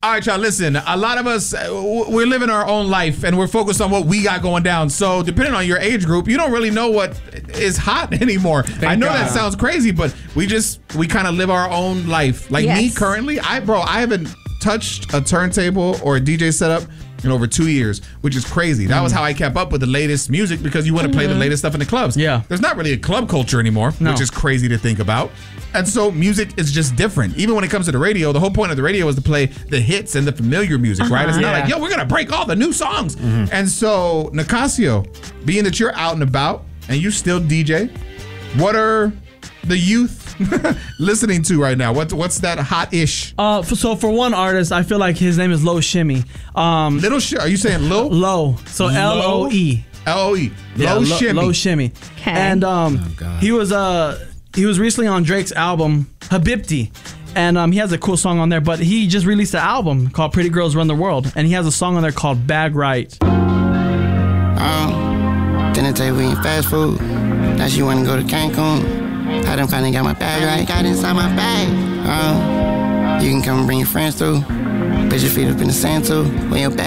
All right, y'all, listen. A lot of us, we're living our own life, and we're focused on what we got going down. So depending on your age group, you don't really know what is hot anymore. I know that sounds crazy, but we kind of live our own life. Like me currently, I haven't touched a turntable or a DJ setup in over 2 years, which is crazy. That was how I kept up with the latest music, because you want to play the latest stuff in the clubs. Yeah. There's not really a club culture anymore, which is crazy to think about. And so music is just different. Even when it comes to the radio, the whole point of the radio is to play the hits and the familiar music, right? It's not like, yo, we're going to break all the new songs. And so, Nicasio, being that you're out and about and you still DJ, what are the youth listening to right now? What's that hot-ish? So for one artist, I feel like his name is Low Shimmy. Are you saying Low? Low. So L-O-E. L-O-E. Yeah, Low Shimmy. Low Shimmy. Okay. And he was recently on Drake's album Habibti, and he has a cool song on there. But he just released an album called Pretty Girls Run the World, and he has a song on there called Bag Right. Didn't tell you we ain't fast food. Now she wanna go to Cancun. I done finally got my bag right. Got inside my bag. You can come and bring your friends through. Put your feet up in the sand too. When your bag